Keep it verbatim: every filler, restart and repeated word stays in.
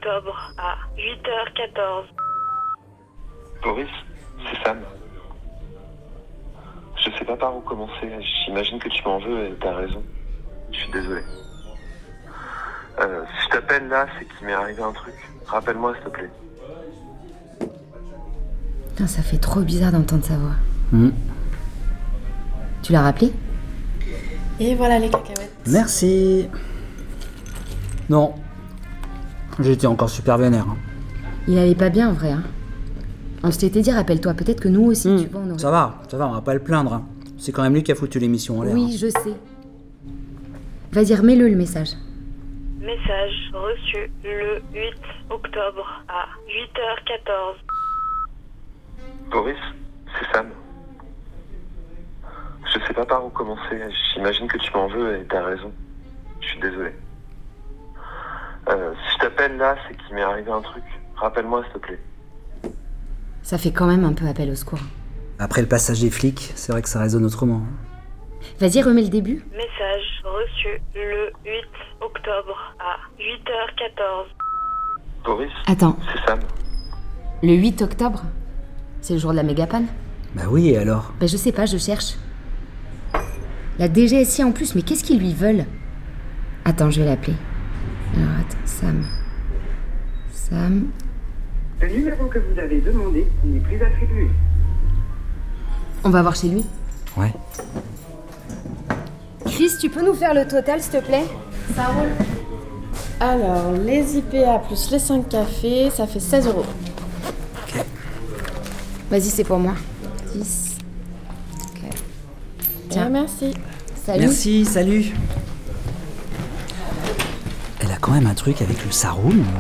octobre à huit heures quatorze. Boris, c'est Sam. Je sais pas par où commencer. J'imagine que tu m'en veux et t'as raison. Je suis désolé. Euh, si je t'appelle là, c'est qu'il m'est arrivé un truc. Rappelle-moi, s'il te plaît. Putain, ça fait trop bizarre d'entendre sa voix. Mmh. Tu l'as rappelé ? Et voilà les cacahuètes. Merci. Non. J'étais encore super vénère. Hein. Il allait pas bien en vrai, hein. On s'était dit, rappelle-toi, peut-être que nous aussi, Mmh. tu vois, on aurait... Ça va, ça va, on va pas le plaindre. Hein. C'est quand même lui qui a foutu l'émission en l'air. Oui, hein. je sais. Vas-y, remets-le le message. Message reçu le huit octobre à huit heures quatorze. Boris, c'est Sam. Je sais pas par où commencer. J'imagine que tu m'en veux et t'as raison. Je suis désolé. Euh, si je t'appelle là, c'est qu'il m'est arrivé un truc. Rappelle-moi, s'il te plaît. Ça fait quand même un peu appel au secours. Après le passage des flics, c'est vrai que ça résonne autrement. Vas-y, remets le début. Message reçu le huit octobre à huit heures quatorze. Boris, Attends, c'est Sam. le huit octobre ? C'est le jour de la méga panne ? Bah oui, et alors ? Bah je sais pas, je cherche. La D G S I en plus, mais qu'est-ce qu'ils lui veulent ? Attends, je vais l'appeler. Alors attends, Sam. Sam... Le numéro que vous avez demandé n'est plus attribué. On va voir chez lui. Ouais. Chris, tu peux nous faire le total, s'il te plaît ? Ça roule. Alors, les I P A plus les cinq cafés, ça fait seize euros. Vas-y, c'est pour moi. dix. Ok. Tiens, merci. Salut. Merci, salut. Elle a quand même un truc avec le Saroul, non ?